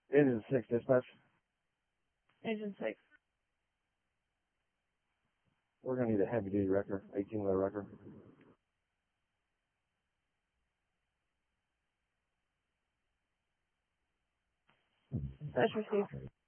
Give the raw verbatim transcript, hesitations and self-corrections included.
Engine six, dispatch. Engine six. We're going to need a heavy-duty wrecker, eighteen-wheeler wrecker. That's received.